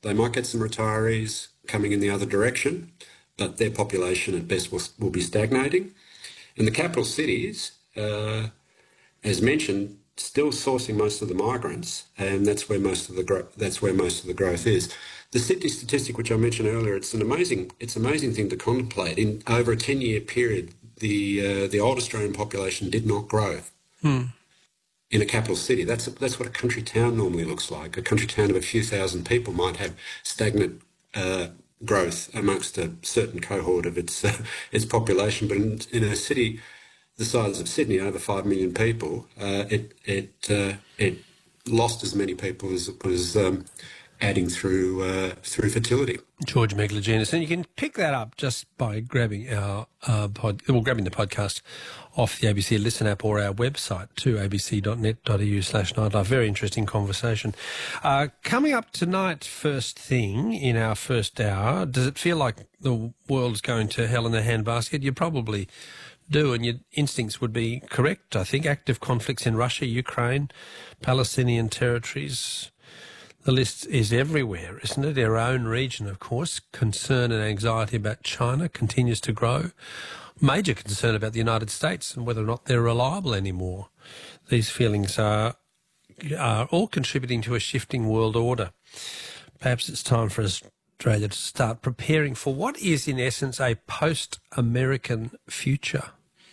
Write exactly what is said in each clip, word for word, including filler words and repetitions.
They might get some retirees coming in the other direction, but their population at best will, will be stagnating. And the capital cities, uh, as mentioned, still sourcing most of the migrants, and that's where most of the gro- that's where most of the growth is. The Sydney statistic, which I mentioned earlier, it's an amazing it's an amazing thing to contemplate. In over a ten-year period, the uh, the old Australian population did not grow Hmm. in a capital city. That's that's what a country town normally looks like. A country town of a few thousand people might have stagnant uh, growth amongst a certain cohort of its uh, its population, but in, in a city the size of Sydney, over five million people, uh, it it uh, it lost as many people as it was um, adding through uh, through fertility. George Megalogenis, and you can pick that up just by grabbing our uh, pod, well, grabbing the podcast off the A B C Listen app or our website to abc.net.eu slash nightlife. Very interesting conversation. Uh, coming up tonight, first thing in our first hour, does it feel like the world's going to hell in a handbasket? You probably do, and your instincts would be correct, I think. Active conflicts in Russia, Ukraine, Palestinian territories. The list is everywhere, isn't it? Our own region, of course. Concern and anxiety about China continues to grow. Major concern about the United States and whether or not they're reliable anymore. These feelings are, are all contributing to a shifting world order. Perhaps it's time for Australia to start preparing for what is, in essence, a post-American future.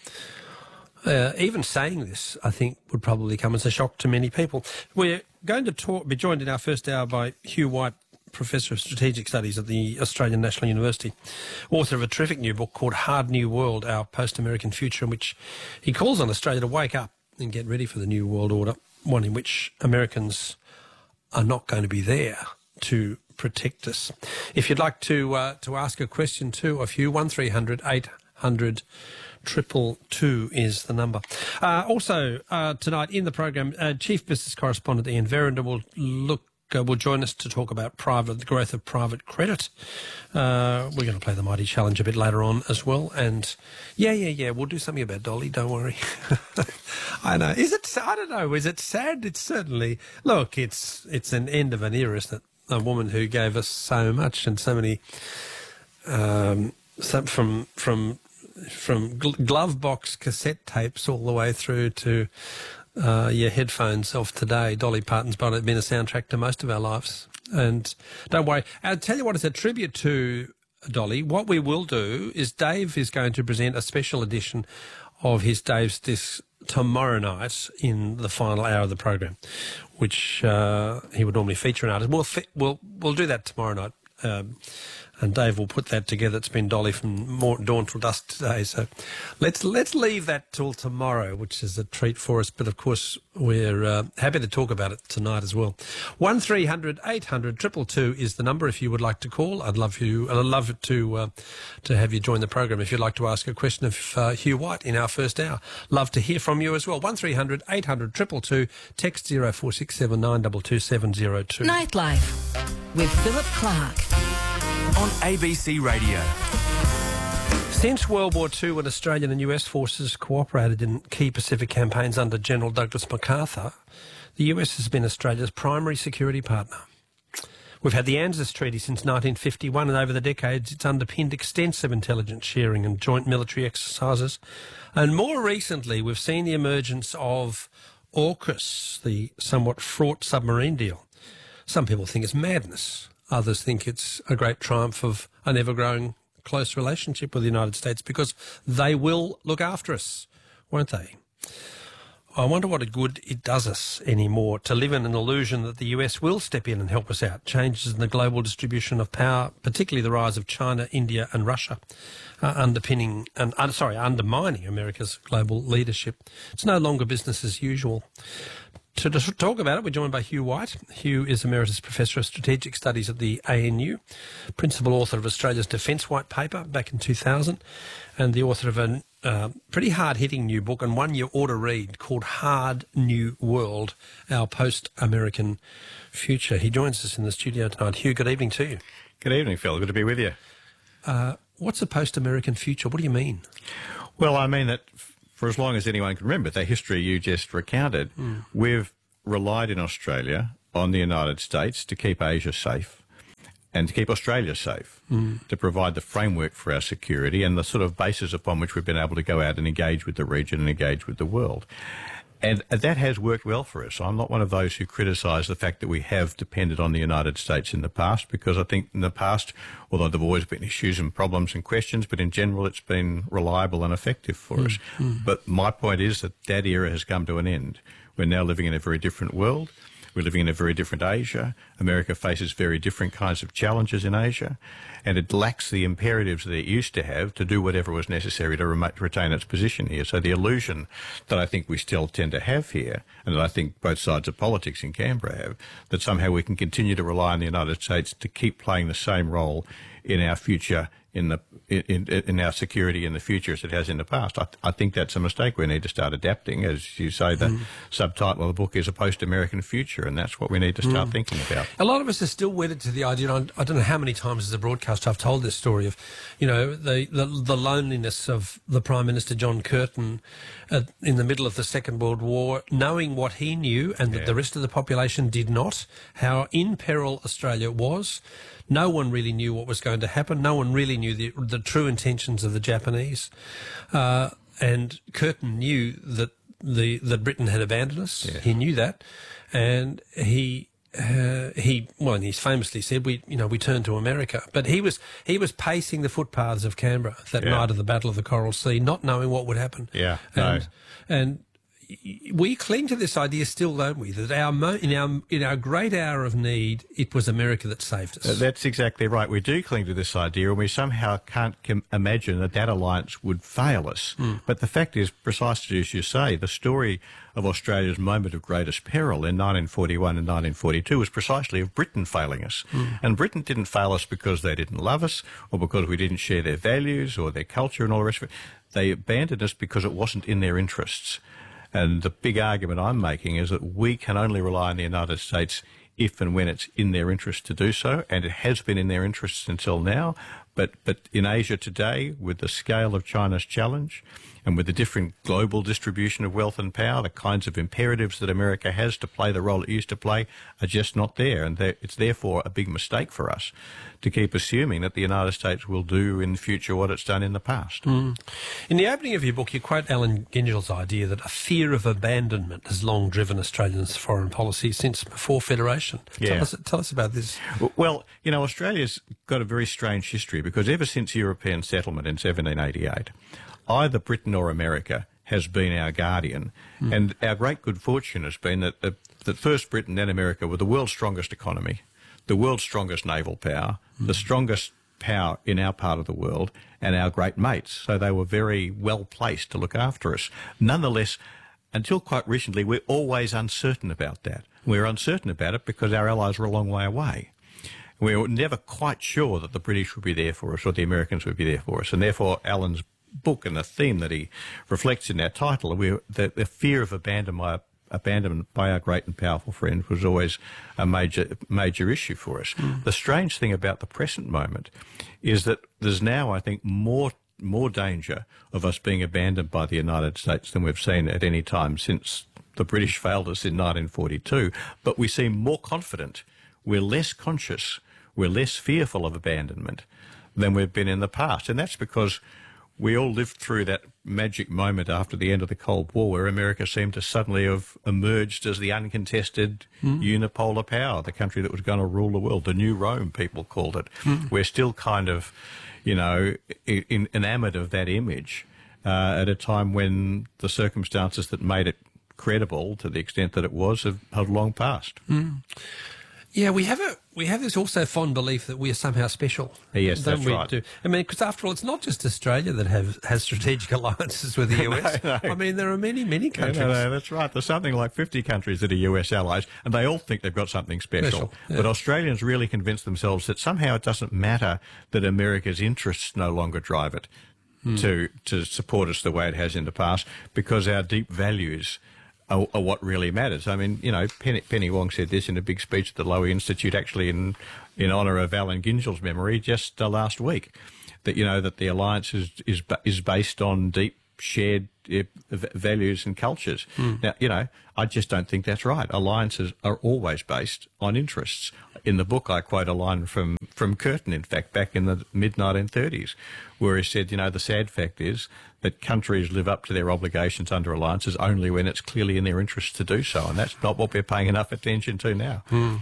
Uh, even saying this, I think, would probably come as a shock to many people. We're going to talk, be joined in our first hour by Hugh White, Professor of Strategic Studies at the Australian National University, author of a terrific new book called Hard New World, Our Post-American Future, in which he calls on Australia to wake up and get ready for the new world order, one in which Americans are not going to be there to protect us. If you'd like to uh, to ask a question too of Hugh, one three hundred eight hundred triple two is the number. Uh, also uh, tonight in the program, uh, Chief Business Correspondent Ian Verrinder will look uh, will join us to talk about private the growth of private credit. Uh, we're going to play the Mighty Challenge a bit later on as well, and yeah, yeah, yeah, we'll do something about Dolly. Don't worry. I know. Is it? I don't know. Is it sad? It's certainly. Look, it's it's an end of an era, isn't it? A woman who gave us so much and so many, um, some, from from from glove box cassette tapes all the way through to uh, your headphones of today. Dolly Parton's been a soundtrack to most of our lives. And don't worry, I'll tell you what, it's a tribute to Dolly. What we will do is Dave is going to present a special edition of his Dave's Disc tomorrow night in the final hour of the program, which uh, he would normally feature an artist. We'll, fi- we'll, we'll do that tomorrow night. Um, and Dave will put that together. It's been Dolly from more, dawn till dusk today. So let's let's leave that till tomorrow, which is a treat for us. But, of course, we're uh, happy to talk about it tonight as well. one three hundred eight hundred two two two is the number if you would like to call. I'd love you. I'd love to uh, to have you join the program if you'd like to ask a question of uh, Hugh White in our first hour. Love to hear from you as well. one three hundred eight hundred two two two. Text zero four six seven nine two two seven zero two. Nightlife with Philip Clark on A B C Radio. Since World War Two, when Australian and U S forces cooperated in key Pacific campaigns under General Douglas MacArthur, the U S has been Australia's primary security partner. We've had the ANZUS Treaty since nineteen fifty-one, and over the decades it's underpinned extensive intelligence sharing and joint military exercises. And more recently, we've seen the emergence of AUKUS, the somewhat fraught submarine deal. Some people think it's madness. Others think it's a great triumph of an ever-growing close relationship with the United States, because they will look after us, won't they? I wonder what good it does us anymore to live in an illusion that the U S will step in and help us out. Changes in the global distribution of power, particularly the rise of China, India and Russia, uh, underpinning and uh, sorry, undermining America's global leadership. It's no longer business as usual. To talk about it, we're joined by Hugh White. Hugh is Emeritus Professor of Strategic Studies at the A N U, Principal Author of Australia's Defence White Paper back in two thousand, and the author of a uh, pretty hard-hitting new book and one you ought to read called Hard New World, Our Post-American Future. He joins us in the studio tonight. Hugh, good evening to you. Good evening, Phil. Good to be with you. Uh, what's a post-American future? What do you mean? Well, I mean that for as long as anyone can remember, the history you just recounted, mm. we've relied in Australia on the United States to keep Asia safe. and to keep Australia safe, mm. to provide the framework for our security and the sort of basis upon which we've been able to go out and engage with the region and engage with the world. And that has worked well for us. I'm not one of those who criticise the fact that we have depended on the United States in the past, because I think in the past, although there have always been issues and problems and questions, but in general it's been reliable and effective for mm. us. Mm. But my point is that that era has come to an end. We're now living in a very different world. We're living in a very different Asia. America faces very different kinds of challenges in Asia, and it lacks the imperatives that it used to have to do whatever was necessary to rem- retain its position here. So the illusion that I think we still tend to have here, and that I think both sides of politics in Canberra have, that somehow we can continue to rely on the United States to keep playing the same role in our future, in the in, in our security in the future as it has in the past. I, I think that's a mistake. We need to start adapting. As you say, the mm. subtitle of the book is A Post-American Future, and that's what we need to start mm. thinking about. A lot of us are still wedded to the idea, and I don't know how many times as a broadcaster I've told this story of, you know, the, the, the loneliness of the Prime Minister John Curtin uh, in the middle of the Second World War, knowing what he knew and that yeah. the rest of the population did not, how in peril Australia was. No one really knew what was going to happen. No one really knew the, the true intentions of the Japanese. Uh, and Curtin knew that the that Britain had abandoned us. Yeah. He knew that. And he uh, he well, and he's famously said, we you know, we turned to America. But he was he was pacing the footpaths of Canberra that yeah. night of the Battle of the Coral Sea, not knowing what would happen. Yeah. And, no. and we cling to this idea still, don't we, that our mo- in our in our great hour of need, it was America that saved us. Uh, that's exactly right. We do cling to this idea, and we somehow can't com- imagine that that alliance would fail us. Mm. But the fact is, precisely as you say, the story of Australia's moment of greatest peril in nineteen forty-one and nineteen forty-two was precisely of Britain failing us. Mm. And Britain didn't fail us because they didn't love us or because we didn't share their values or their culture and all the rest of it. They abandoned us because it wasn't in their interests. And the big argument I'm making is that we can only rely on the United States if and when it's in their interest to do so, and it has been in their interests until now. But but in Asia today, with the scale of China's challenge and with the different global distribution of wealth and power, the kinds of imperatives that America has to play the role it used to play are just not there. And it's therefore a big mistake for us to keep assuming that the United States will do in the future what it's done in the past. Mm. In the opening of your book, you quote Allen Gingell's idea that a fear of abandonment has long driven Australians' foreign policy since before Federation. Yeah. Tell us, tell us about this. Well, you know, Australia's got a very strange history because ever since European settlement in seventeen eighty-eight, either Britain or America has been our guardian. Mm. And our great good fortune has been that, that, that first Britain, then America were the world's strongest economy, the world's strongest naval power, mm. the strongest power in our part of the world, and our great mates. So they were very well placed to look after us. Nonetheless, until quite recently, we're always uncertain about that. We're uncertain about it because our allies were a long way away. We were never quite sure that the British would be there for us or the Americans would be there for us. And therefore, Alan's book and the theme that he reflects in that title, we, the, the fear of abandonment by, abandonment by our great and powerful friends was always a major major issue for us. Mm. The strange thing about the present moment is that there's now, I think, more more danger of us being abandoned by the United States than we've seen at any time since the British failed us in nineteen forty-two. But we seem more confident. We're less conscious. We're less fearful of abandonment than we've been in the past. And that's because we all lived through that magic moment after the end of the Cold War where America seemed to suddenly have emerged as the uncontested mm. unipolar power, the country that was going to rule the world. The new Rome, people called it. Mm. We're still kind of, you know, in, enamoured of that image uh, at a time when the circumstances that made it credible to the extent that it was have, have long passed. Mm. Yeah, we have a we have this also fond belief that we are somehow special. Yes, don't that's we? right. Do? I mean, because after all, it's not just Australia that have has strategic alliances with the U S. no, no. I mean, there are many, many countries. No, no, no, that's right. There's something like fifty countries that are U S allies, and they all think they've got something special. special yeah. But Australians really convince themselves that somehow it doesn't matter that America's interests no longer drive it hmm. to to support us the way it has in the past, because our deep values Are, are what really matters. I mean, you know, Penny, Penny Wong said this in a big speech at the Lowy Institute, actually in in honour of Allen Gingell's memory, just uh, last week, that, you know, that the alliance is is, is based on deep shared uh, values and cultures. Mm. Now, you know, I just don't think that's right. Alliances are always based on interests. In the book, I quote a line from from Curtin, in fact, back in the mid nineteen thirties, where he said, you know, the sad fact is that countries live up to their obligations under alliances only when it's clearly in their interest to do so, and that's not what we're paying enough attention to now. Mm.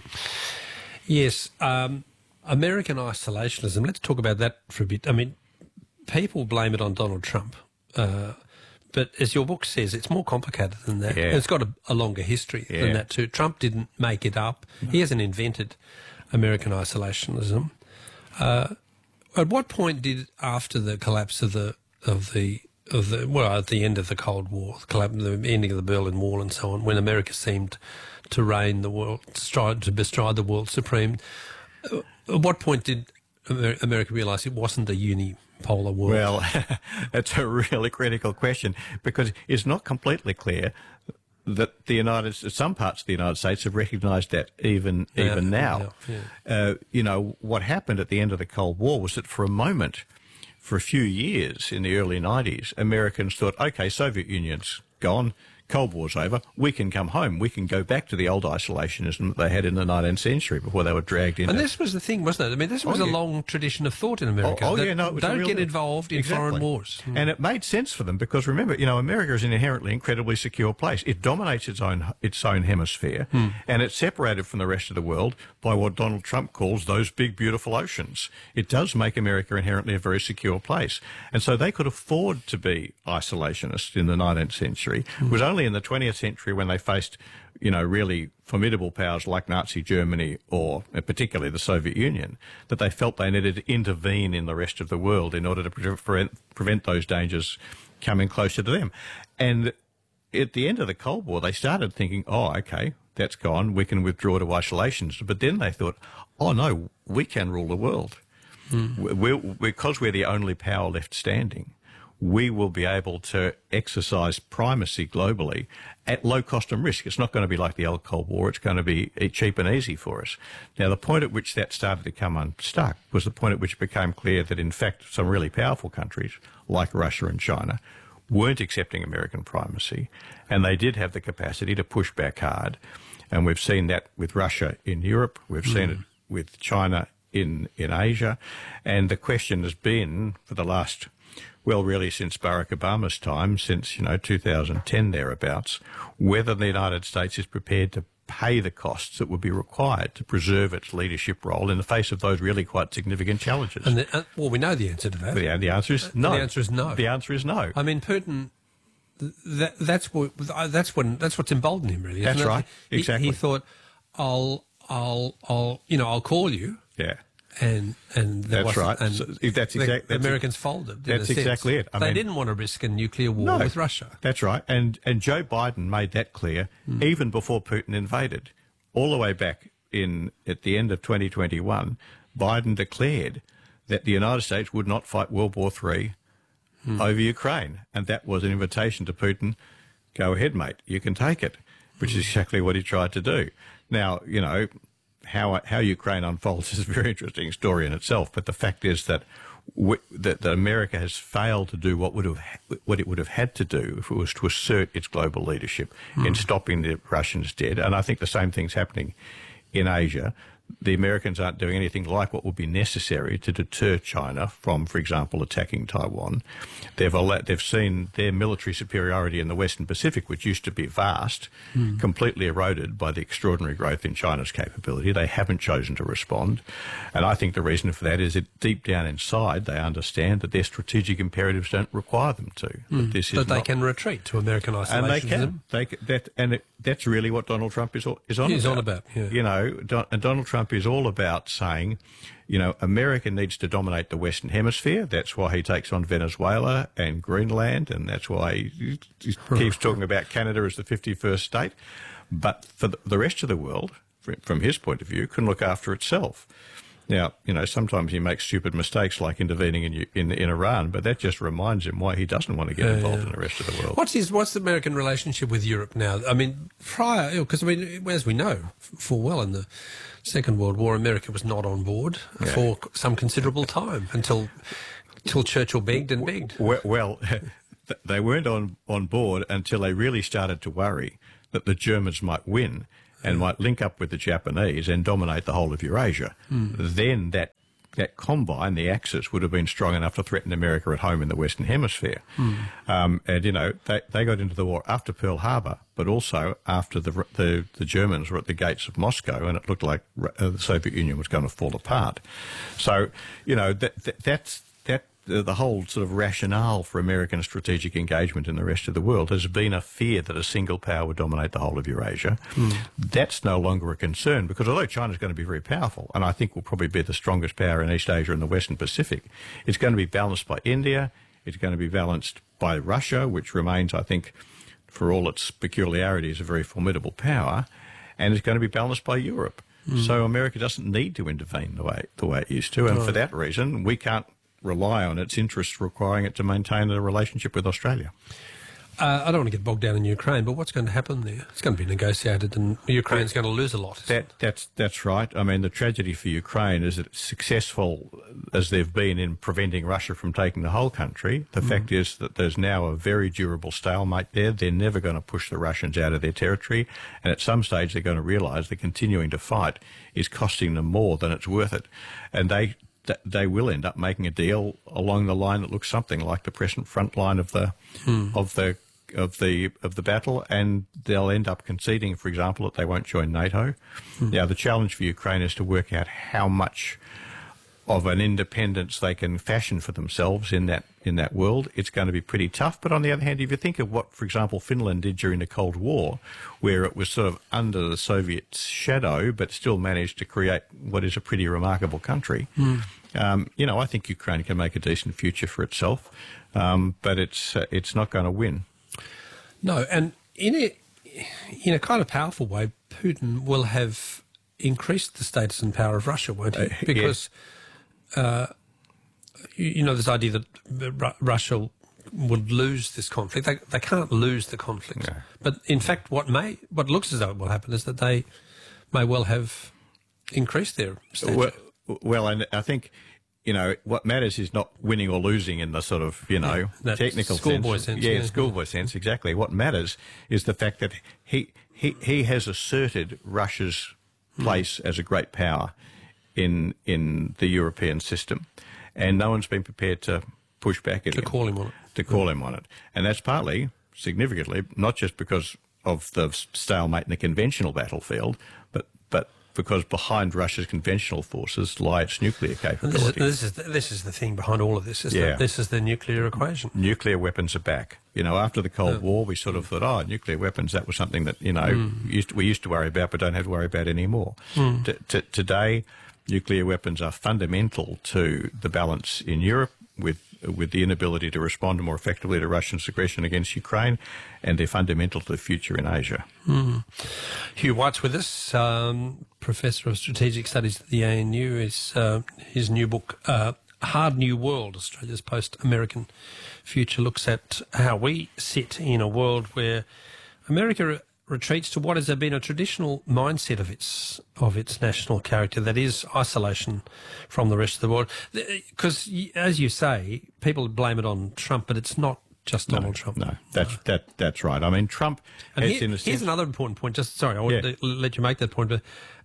Yes, um, American isolationism, let's talk about that for a bit. I mean, people blame it on Donald Trump, uh, but as your book says, it's more complicated than that. Yeah. It's got a, a longer history Yeah. than that too. Trump didn't make it up. No. He hasn't invented American isolationism. Uh, at what point did, after the collapse of the of the of the well, at the end of the Cold War, the, collapse, the ending of the Berlin Wall, and so on, when America seemed to reign the world, stride, to bestride the world supreme, uh, at what point did Amer- America realise it wasn't a unipolar world? Well, that's a really critical question, because it's not completely clear that the United, some parts of the United States have recognised that even Yeah, even now. yeah, yeah. Uh, you know, what happened at the end of the Cold War was that for a moment, for a few years in the early nineties, Americans thought, okay, Soviet Union's gone, Cold War's over, we can come home, we can go back to the old isolationism that they had in the nineteenth century before they were dragged into... And this was the thing, wasn't it? I mean, this was Oh, a yeah. long tradition of thought in America. Oh, oh that yeah, no, it was a don't real- get involved in Exactly. foreign wars. Mm. And it made sense for them because, remember, you know, America is an inherently incredibly secure place. It dominates its own its own hemisphere, Hmm. and it's separated from the rest of the world by what Donald Trump calls those big, beautiful oceans. It does make America inherently a very secure place. And so they could afford to be isolationist in the nineteenth century. Hmm. It was only in the twentieth century when they faced, you know, really formidable powers like Nazi Germany or uh, particularly the Soviet Union, that they felt they needed to intervene in the rest of the world in order to pre- prevent, prevent those dangers coming closer to them. And at the end of the Cold War, they started thinking, oh, okay, that's gone, we can withdraw to isolations. But then they thought, oh, no, we can rule the world. Mm. We're, because we're the only power left standing, we will be able to exercise primacy globally at low cost and risk. It's not going to be like the old Cold War. It's going to be cheap and easy for us. Now, the point at which that started to come unstuck was the point at which it became clear that, in fact, some really powerful countries, like Russia and China, weren't accepting American primacy, and they did have the capacity to push back hard. And we've seen that with Russia in Europe. We've mm. seen it with China in, in Asia. And the question has been, for the last... well, really since Barack Obama's time, since, you know, two thousand ten thereabouts, whether the United States is prepared to pay the costs that would be required to preserve its leadership role in the face of those really quite significant challenges. And the, uh, well, we know the answer to that. The, the answer is no. The answer is no. The answer is no. I mean, Putin, that, that's what that's when that's what's emboldened him, really. Isn't That's it? right. He, Exactly. He thought, I'll, I'll, I'll, you know, I'll call you. Yeah. And and there That's wasn't- right. And So that's the exact- that's Americans folded. in that's a sense. exactly it. I they mean- didn't want to risk a nuclear war No, with Russia. That's right. And and Joe Biden made that clear Mm. even before Putin invaded. All the way back in at the end of twenty twenty-one, Biden declared that the United States would not fight World War Three Mm. over Ukraine. And that was an invitation to Putin, go ahead, mate, you can take it, which is exactly what he tried to do. Now, you know, how how Ukraine unfolds is a very interesting story in itself. But the fact is that w- that, that America has failed to do what would have what it would have had to do if it was to assert its global leadership Mm. in stopping the Russians dead. And I think the same thing's happening in Asia. The Americans aren't doing anything like what would be necessary to deter China from, for example, attacking Taiwan. They've al- they've seen their military superiority in the Western Pacific, which used to be vast, Mm. completely eroded by the extraordinary growth in China's capability. They haven't chosen to respond. And I think the reason for that is that deep down inside, they understand that their strategic imperatives don't require them to. That this is But they not- can retreat to American isolationism. and they can. They ca- that and it, that's really what Donald Trump is all- is on He's about. on about, yeah. You know, Don, and Donald Trump is all about saying, you know, America needs to dominate the Western Hemisphere. That's why he takes on Venezuela and Greenland, and that's why he, he keeps talking about Canada as the fifty-first state. But for the, the rest of the world, fr- from his point of view, can look after itself. Now, you know, sometimes he makes stupid mistakes like intervening in U- in, in Iran, but that just reminds him why he doesn't want to get Yeah, involved yeah. in the rest of the world. What's his? What's the American relationship with Europe now? I mean, prior, because I mean, as we know full well, in the Second World War, America was not on board Yeah. for some considerable time until until Churchill begged and begged. Well, well they weren't on, on board until they really started to worry that the Germans might win and might link up with the Japanese and dominate the whole of Eurasia. Then that that combine, the Axis, would have been strong enough to threaten America at home in the Western Hemisphere. Mm. Um, and, you know, they, they got into the war after Pearl Harbor, but also after the, the, the Germans were at the gates of Moscow and it looked like uh, the Soviet Union was going to fall apart. So, you know, that, that that's that the, the whole sort of rationale for American strategic engagement in the rest of the world has been a fear that a single power would dominate the whole of Eurasia. Mm. That's no longer a concern because although China's going to be very powerful, and I think will probably be the strongest power in East Asia and the Western Pacific, it's going to be balanced by India, it's going to be balanced by Russia, which remains, I think, for all its peculiarities, a very formidable power, and it's going to be balanced by Europe. Mm. So America doesn't need to intervene the way the way it used to, and right. for that reason, we can't rely on its interests requiring it to maintain a relationship with Australia. Uh, I don't want to get bogged down in Ukraine, but what's going to happen there? It's going to be negotiated and Ukraine's going to lose a lot. That, that's, that's right. I mean, the tragedy for Ukraine is that successful as they've been in preventing Russia from taking the whole country, the mm. fact is that there's now a very durable stalemate there. They're never going to push the Russians out of their territory, and at some stage they're going to realise that continuing to fight is costing them more than it's worth it. And they they will end up making a deal along the line that looks something like the present front line of the hmm. of the of the of the battle, and they'll end up conceding, for example, that they won't join NATO. Hmm. Now, the challenge for Ukraine is to work out how much of an independence they can fashion for themselves in that in that world. It's going to be pretty tough. But on the other hand, if you think of what, for example, Finland did during the Cold War, where it was sort of under the Soviet shadow, but still managed to create what is a pretty remarkable country, mm. um, you know, I think Ukraine can make a decent future for itself, um, but it's uh, it's not going to win. No, and in a in a kind of powerful way, Putin will have increased the status and power of Russia, won't he? Uh, because yeah. Uh, you, you know, this idea that R- Russia would lose this conflict. They, they can't lose the conflict. No. But in fact, what may, what looks as though it will happen is that they may well have increased their stature. Well, well, and I think, you know, what matters is not winning or losing in the sort of, you know, yeah, technical schoolboy sense. sense. Yeah, yeah. schoolboy sense, exactly. What matters is the fact that he, he, he has asserted Russia's place mm. as a great power in in the European system, and no one's been prepared to push back at to him. call him on it. To call him on it. And that's partly, significantly, not just because of the stalemate in the conventional battlefield, but but because behind Russia's conventional forces lie its nuclear capabilities. This is, this is, the, this is the thing behind all of this, isn't yeah. it? This is the nuclear equation. Nuclear weapons are back. You know, after the Cold uh, War, we sort of thought, oh, nuclear weapons, that was something that, you know, mm. used to, we used to worry about but don't have to worry about anymore. Mm. T- t- today, nuclear weapons are fundamental to the balance in Europe, with with the inability to respond more effectively to Russia's aggression against Ukraine, and they're fundamental to the future in Asia. Mm. Hugh White's with us, um, Professor of Strategic Studies at the A N U. His, uh, his new book, uh, Hard New World, Australia's Post-American Future, looks at how we sit in a world where America retreats to what has been a traditional mindset of its of its national character, that is isolation from the rest of the world. Because, as you say, people blame it on Trump, but it's not just Donald no, Trump. No, that's no. that that's right. I mean, Trump and has here, in a here's sense... another important point. Just sorry, I want yeah. to let you make that point, but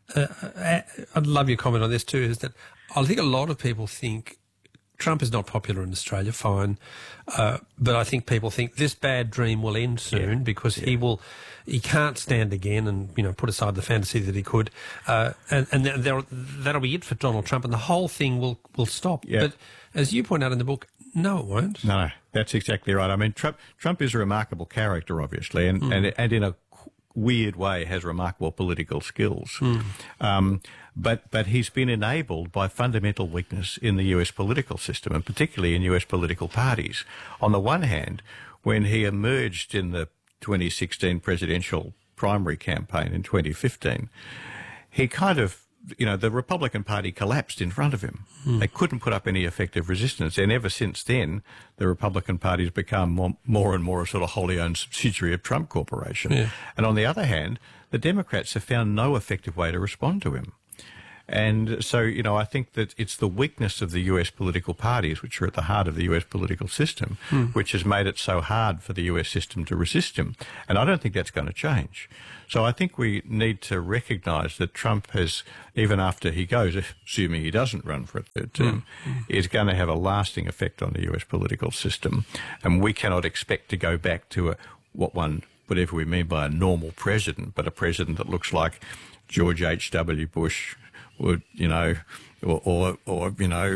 uh, I'd love your comment on this too. Is that I think a lot of people think Trump is not popular in Australia, fine, uh, but I think people think this bad dream will end soon yeah. because yeah. he will. He can't stand again, and you know, put aside the fantasy that he could, uh, and, and there, that'll be it for Donald Trump, and the whole thing will will stop. Yeah. But as you point out in the book, no, it won't. No, that's exactly right. I mean, Trump Trump is a remarkable character, obviously, and mm. and, and in a weird way has remarkable political skills. Mm. Um, but but he's been enabled by fundamental weakness in the U S political system, and particularly in U S political parties. On the one hand, when he emerged in the twenty sixteen presidential primary campaign in twenty fifteen, he kind of, you know, the Republican Party collapsed in front of him. Mm. They couldn't put up any effective resistance. And ever since then, the Republican Party has become more, more and more a sort of wholly owned subsidiary of Trump Corporation. Yeah. And on the other hand, the Democrats have found no effective way to respond to him. And so, you know, I think that it's the weakness of the U S political parties, which are at the heart of the U S political system, mm. which has made it so hard for the U S system to resist him. And I don't think that's going to change. So I think we need to recognise that Trump has, even after he goes, assuming he doesn't run for a third term, mm. is going to have a lasting effect on the U S political system. And we cannot expect to go back to a, what one, whatever we mean by a normal president, but a president that looks like George H W Bush, would, you know, or, or, or you know,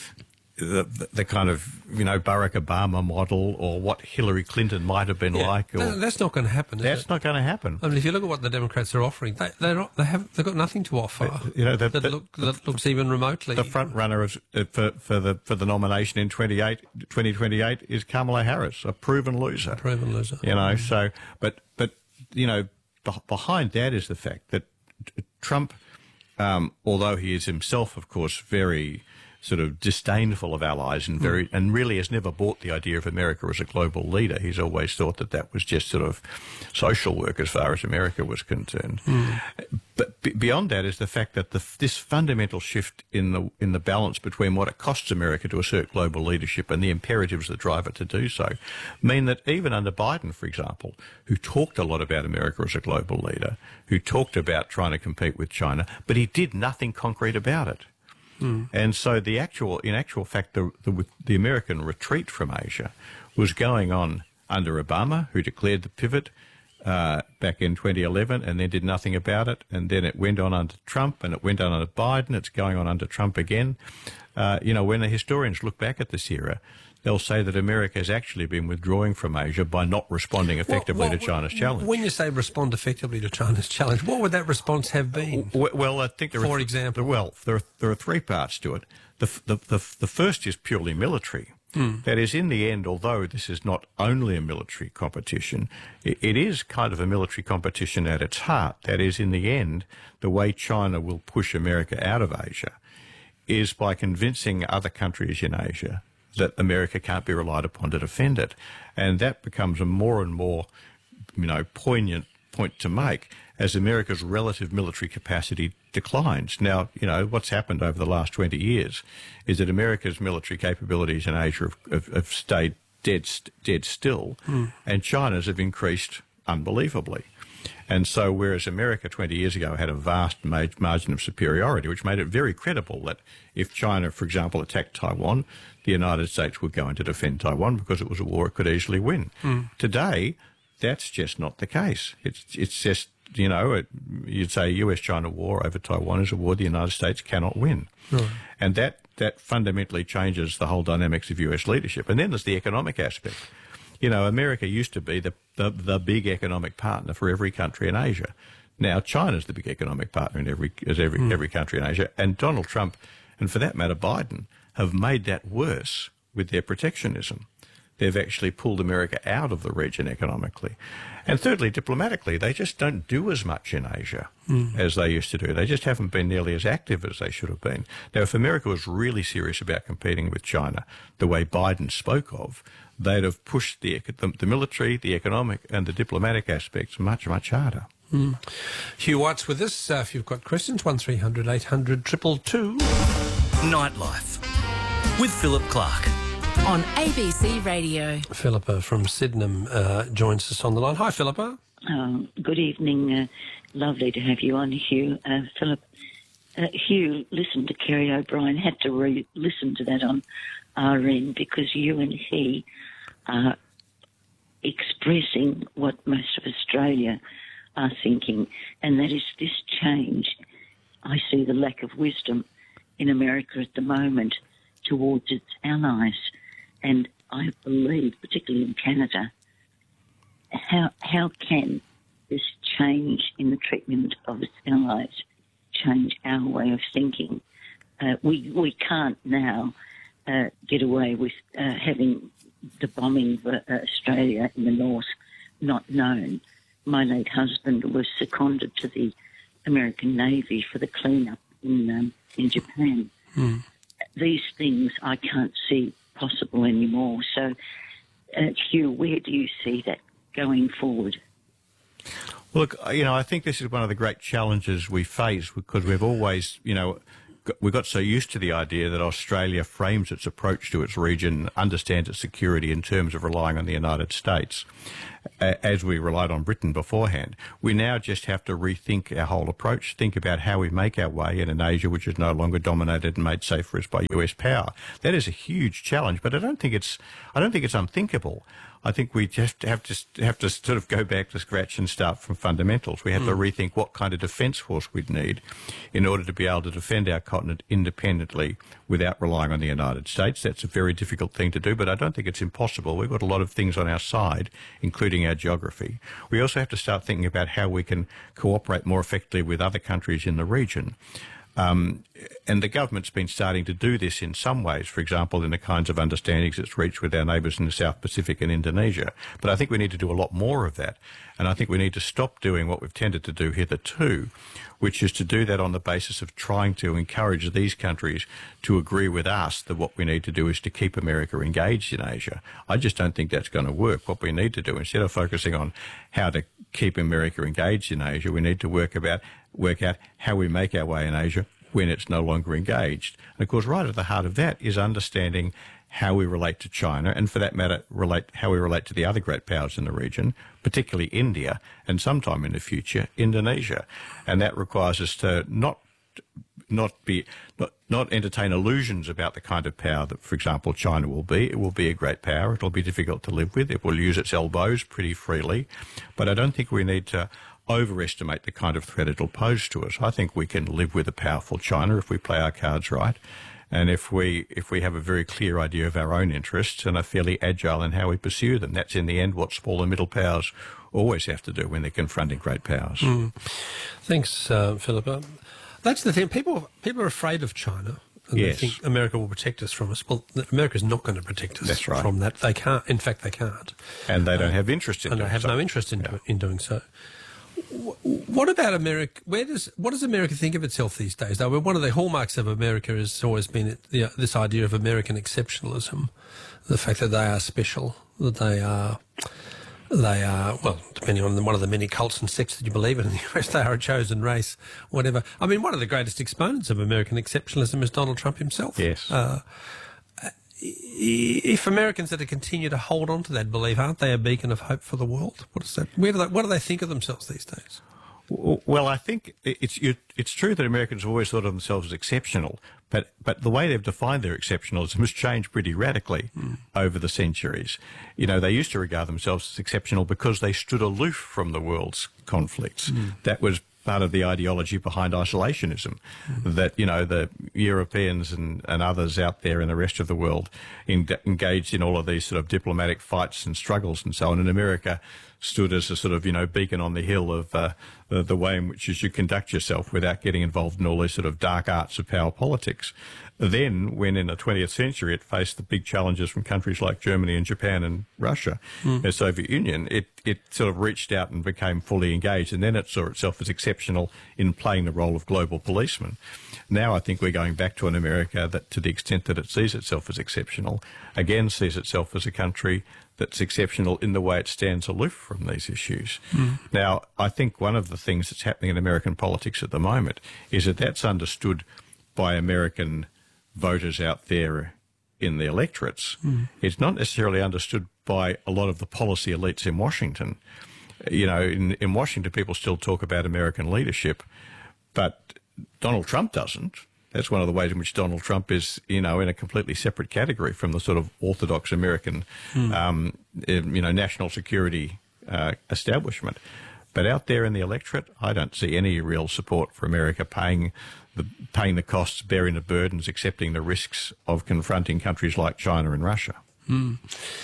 the, the kind of, you know, Barack Obama model, or what Hillary Clinton might have been yeah, like. Or, no, that's not going to happen, is That's it? not going to happen. I mean, if you look at what the Democrats are offering, they they're not, they have they've got nothing to offer uh, you know, the, that, the, look, that looks even remotely. The front runner is, uh, for for the for the nomination in twenty twenty-eight is Kamala Harris, a proven loser. A proven loser. You know, so but but you know, b- behind that is the fact that Trump. Um, although he is himself, of course, very sort of disdainful of allies and very, mm. and really has never bought the idea of America as a global leader. He's always thought that that was just sort of social work as far as America was concerned. Mm. But b- beyond that is the fact that the, this fundamental shift in the in the balance between what it costs America to assert global leadership and the imperatives that drive it to do so mean that even under Biden, for example, who talked a lot about America as a global leader, who talked about trying to compete with China, but he did nothing concrete about it. Mm. And so the actual, in actual fact, the, the the American retreat from Asia was going on under Obama, who declared the pivot uh, back in twenty eleven and then did nothing about it. And then it went on under Trump, and it went on under Biden. It's going on under Trump again. Uh, you know, when the historians look back at this era, they'll say that America has actually been withdrawing from Asia by not responding effectively what, what, to China's challenge. When you say respond effectively to China's challenge, what would that response have been? Well, well I think there for are, example, well, there are, there are three parts to it. The the the, the first is purely military. Mm. That is, in the end, although this is not only a military competition, it, it is kind of a military competition at its heart. That is, in the end, the way China will push America out of Asia is by convincing other countries in Asia that America can't be relied upon to defend it. And that becomes a more and more, you know, poignant point to make as America's relative military capacity declines. Now, you know, what's happened over the last twenty years is that America's military capabilities in Asia have, have, have stayed dead, dead still, mm. and China's have increased unbelievably. And so whereas America twenty years ago had a vast margin of superiority, which made it very credible that if China, for example, attacked Taiwan, the United States would go in to defend Taiwan because it was a war it could easily win. Mm. Today, that's just not the case. It's it's just, you know, it, you'd say a U S China war over Taiwan is a war the United States cannot win. Right. And that, that fundamentally changes the whole dynamics of U S leadership. And then there's the economic aspect. You know, America used to be the, the, the big economic partner for every country in Asia. Now China's the big economic partner in every as every mm. every country in Asia. And Donald Trump, and for that matter Biden, have made that worse with their protectionism. They've actually pulled America out of the region economically. And thirdly, diplomatically, they just don't do as much in Asia mm. as they used to do. They just haven't been nearly as active as they should have been. Now, if America was really serious about competing with China the way Biden spoke of, they'd have pushed the, the, the military, the economic and the diplomatic aspects much, much harder. Mm. Hugh White's with us. Uh, if you've got questions, one three hundred eight hundred two two two. Nightlife with Philip Clark. On A B C Radio. Philippa from Sydenham uh, joins us on the line. Hi, Philippa. Um, good evening. Uh, lovely to have you on, Hugh. Uh, Philip, uh, Hugh listened to Kerry O'Brien, had to re-listen to that on R N because you and he are expressing what most of Australia are thinking, and that is this change. I see the lack of wisdom in America at the moment towards its allies. And I believe, particularly in Canada, how how can this change in the treatment of its allies change our way of thinking? Uh, we we can't now uh, get away with uh, having the bombing of uh, Australia in the north not known. My late husband was seconded to the American Navy for the cleanup in um, in Japan. Mm. These things I can't see possible anymore. So, uh, Hugh, where do you see that going forward? Look, you know, I think this is one of the great challenges we face because we've always, you know, we got so used to the idea that Australia frames its approach to its region, understands its security in terms of relying on the United States, as we relied on Britain beforehand. We now just have to rethink our whole approach, think about how we make our way in an Asia which is no longer dominated and made safe for us by U S power. That is a huge challenge, but I don't think it's, I don't think it's unthinkable. I think we just have to have to sort of go back to scratch and start from fundamentals. We have mm. to rethink what kind of defence force we'd need in order to be able to defend our continent independently without relying on the United States. That's a very difficult thing to do, but I don't think it's impossible. We've got a lot of things on our side, including our geography. We also have to start thinking about how we can cooperate more effectively with other countries in the region. Um, and the government's been starting to do this in some ways, for example, in the kinds of understandings it's reached with our neighbours in the South Pacific and Indonesia. But I think we need to do a lot more of that. And I think we need to stop doing what we've tended to do hitherto, which is to do that on the basis of trying to encourage these countries to agree with us that what we need to do is to keep America engaged in Asia. I just don't think that's going to work. What we need to do, instead of focusing on how to keep America engaged in Asia, we need to work about work out how we make our way in Asia when it's no longer engaged. And of course, right at the heart of that is understanding how we relate to China, and for that matter, relate how we relate to the other great powers in the region, particularly India, and sometime in the future, Indonesia. And that requires us to not not be not, not entertain illusions about the kind of power that, for example, China will be. It will be a great power. It'll be difficult to live with. It will use its elbows pretty freely. But I don't think we need to overestimate the kind of threat it'll pose to us. I think we can live with a powerful China if we play our cards right, and if we if we have a very clear idea of our own interests and are fairly agile in how we pursue them. That's in the end what small and middle powers always have to do when they're confronting great powers. Mm. Thanks, uh, Philip. Um, that's the thing. People people are afraid of China. And yes. They think America will protect us from us. Well, America's not going to protect us That's right. from that. They can't. In fact, they can't. And they don't uh, have interest in and doing they have so. no interest in, yeah. do, in doing so. What about America? Where does what does America think of itself these days? Though one of the hallmarks of America has always been the, this idea of American exceptionalism, the fact that they are special, that they are they are well, depending on one of the many cults and sects that you believe in in the U S, they are a chosen race, whatever. I mean, one of the greatest exponents of American exceptionalism is Donald Trump himself. Yes. Uh, If Americans are to continue to hold on to that belief, aren't they a beacon of hope for the world? What is that? Where do they, what do they think of themselves these days? Well, I think it's it's true that Americans have always thought of themselves as exceptional, but but the way they've defined their exceptionalism has changed pretty radically mm. over the centuries. You know, they used to regard themselves as exceptional because they stood aloof from the world's conflicts. Mm. That was part of the ideology behind isolationism, mm. that, you know, the Europeans and, and others out there in the rest of the world in, engaged in all of these sort of diplomatic fights and struggles and so on. And America stood as a sort of, you know, beacon on the hill of uh, the, the way in which you should conduct yourself without getting involved in all these sort of dark arts of power politics. Then, when in the twentieth century it faced the big challenges from countries like Germany and Japan and Russia, mm. the Soviet Union, it, it sort of reached out and became fully engaged, and then it saw itself as exceptional in playing the role of global policeman. Now I think we're going back to an America that, to the extent that it sees itself as exceptional, again sees itself as a country that's exceptional in the way it stands aloof from these issues. Mm. Now, I think one of the things that's happening in American politics at the moment is that that's understood by American voters out there in the electorates. Mm. It's not necessarily understood by a lot of the policy elites in Washington. You know, in, in Washington, people still talk about American leadership, but Donald Trump doesn't. That's one of the ways in which Donald Trump is, you know, in a completely separate category from the sort of orthodox American, mm. um, you know, national security uh, establishment. But out there in the electorate, I don't see any real support for America paying the paying the costs, bearing the burdens, accepting the risks of confronting countries like China and Russia. Mm.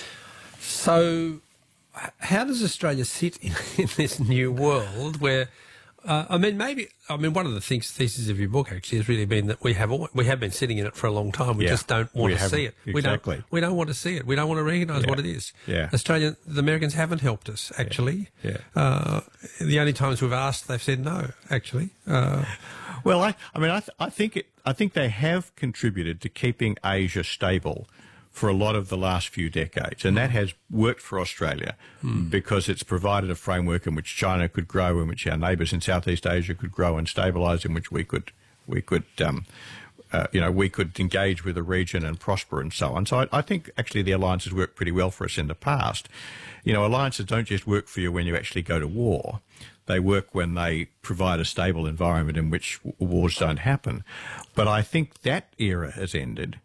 So how does Australia sit in, in this new world where, uh, I mean, maybe, I mean, one of the things, thesis of your book actually has really been that we have all, we have been sitting in it for a long time. We yeah, just don't want to see it. Exactly. We don't, we don't want to see it. We don't want to recognise yeah. what it is. Yeah. Australia, the Americans haven't helped us, actually. Yeah. yeah. Uh, the only times we've asked, they've said no, actually. Uh, well, I, I mean, I, th- I think it, I think they have contributed to keeping Asia stable for a lot of the last few decades. And that has worked for Australia mm. because it's provided a framework in which China could grow, in which our neighbours in Southeast Asia could grow and stabilise, in which we could, we could, um, uh, you know, we could engage with the region and prosper and so on. So I, I think actually the alliances worked pretty well for us in the past. You know, alliances don't just work for you when you actually go to war. They work when they provide a stable environment in which wars don't happen. But I think that era has ended.